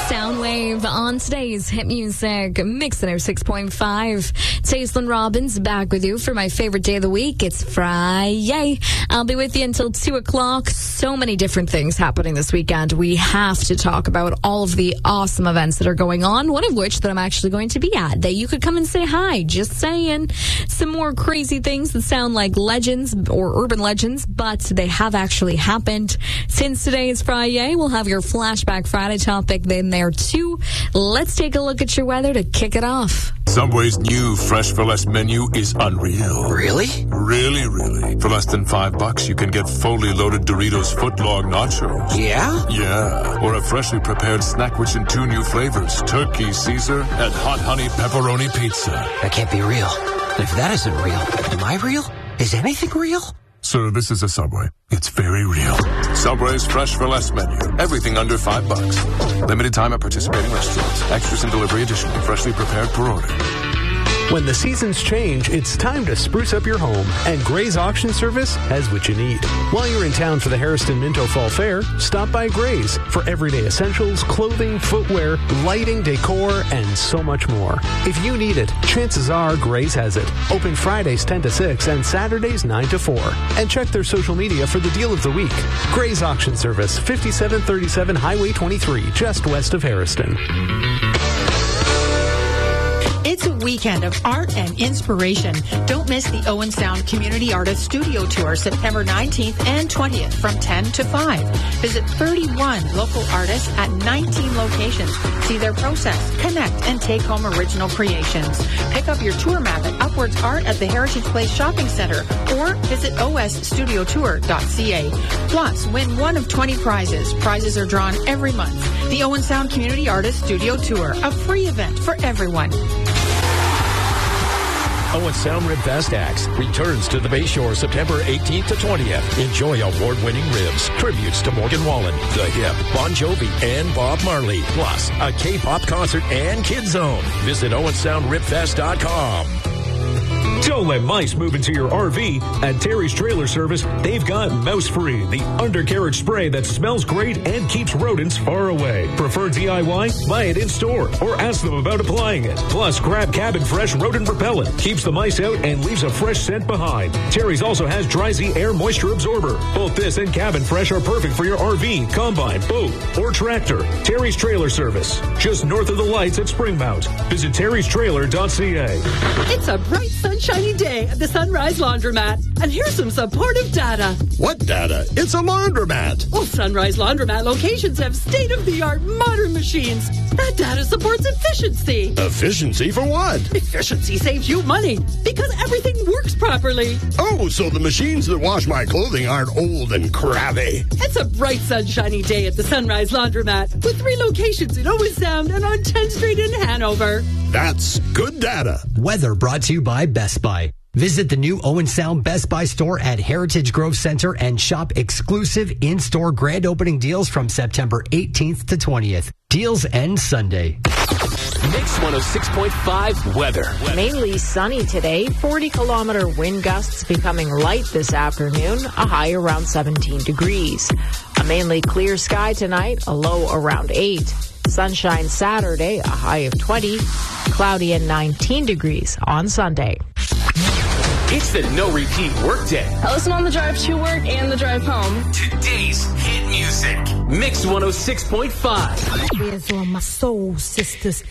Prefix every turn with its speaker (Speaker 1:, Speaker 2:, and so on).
Speaker 1: Soundwave on today's hit music, Mix 106.5. It's Aislinn Robbins back with you for my favorite day of the week. It's Friday. I'll be with you until 2 o'clock. So many different things happening this weekend. We have to talk about all of the awesome events that are going on, one of which that I'm actually going to be at, that you could come and say hi. Just saying. Some more crazy things that sound like legends or urban legends, but they have actually happened. Since today is Friday, we'll have your Flashback Friday topic in there too. Let's take a look at your weather to kick it off.
Speaker 2: Subway's new Fresh for Less menu is unreal.
Speaker 3: Really?
Speaker 2: Really. For less than $5, you can get fully loaded Doritos footlong nachos.
Speaker 3: Yeah?
Speaker 2: Yeah. Or a freshly prepared snack rich in 2 new flavors, Turkey Caesar and Hot Honey Pepperoni Pizza.
Speaker 3: That can't be real. If that isn't real, am I real? Is anything real?
Speaker 2: Sir, this is a Subway. It's very real. Subway's Fresh for Less menu. Everything under $5. Limited time at participating restaurants. Extras and delivery additional. Freshly prepared per order.
Speaker 4: When the seasons change, it's time to spruce up your home, and Gray's Auction Service has what you need. While you're in town for the Harrison Minto Fall Fair, stop by Gray's for everyday essentials, clothing, footwear, lighting, decor, and so much more. If you need it, chances are Gray's has it. Open Fridays 10 to 6 and Saturdays 9 to 4. And check their social media for the deal of the week. Gray's Auction Service, 5737 Highway 23, just west of Harrison.
Speaker 5: It's a weekend of art and inspiration. Don't miss the Owen Sound Community Artist Studio Tour September 19th and 20th from 10 to 5. Visit 31 local artists at 19 locations. See their process, connect, and take home original creations. Pick up your tour map at Upwards Art at the Heritage Place Shopping Center or visit osstudiotour.ca. Plus, win one of 20 prizes. Prizes are drawn every month. The Owen Sound Community Artist Studio Tour, a free event for everyone.
Speaker 6: Owen Sound Rib Fest Acts returns to the Bayshore September 18th to 20th. Enjoy award-winning ribs, tributes to Morgan Wallen, The Hip, Bon Jovi, and Bob Marley. Plus, a K-pop concert and Kids Zone. Visit OwenSoundRibFest.com.
Speaker 7: Don't let mice move into your RV. At Terry's Trailer Service, they've got Mouse Free, the undercarriage spray that smells great and keeps rodents far away. Prefer DIY? Buy it in store or ask them about applying it. Plus, grab Cabin Fresh Rodent Repellent. Keeps the mice out and leaves a fresh scent behind. Terry's also has Dry Z Air Moisture Absorber. Both this and Cabin Fresh are perfect for your RV, combine, boat, or tractor. Terry's Trailer Service, just north of the lights at Springmount. Visit terrystrailer.ca.
Speaker 8: It's a bright, sunshiny day at the Sunrise Laundromat. And here's some supportive data.
Speaker 9: What data? It's a laundromat.
Speaker 8: Well, Sunrise Laundromat locations have state-of-the-art modern machines. That data supports efficiency.
Speaker 9: Efficiency for what?
Speaker 8: Efficiency saves you money because everything works properly.
Speaker 9: Oh, so the machines that wash my clothing aren't old and crabby.
Speaker 8: It's a bright, sunshiny day at the Sunrise Laundromat with 3 locations in Owen Sound and on 10th Street in Hanover.
Speaker 9: That's good data.
Speaker 10: Weather brought to you by Best Buy. Visit the new Owen Sound Best Buy store at Heritage Grove Center and shop exclusive in-store grand opening deals from September 18th to 20th. Deals end Sunday.
Speaker 6: Mix 106.5 weather.
Speaker 11: Mainly sunny today. 40-kilometer wind gusts becoming light this afternoon. A high around 17 degrees. A mainly clear sky tonight. A low around 8. Sunshine Saturday. A high of 20. Cloudy and 19 degrees on Sunday.
Speaker 6: It's the no repeat workday.
Speaker 12: I listen on the drive to work and the drive home.
Speaker 6: Today's hit music. Mix 106.5.
Speaker 13: Where's all my soul sisters?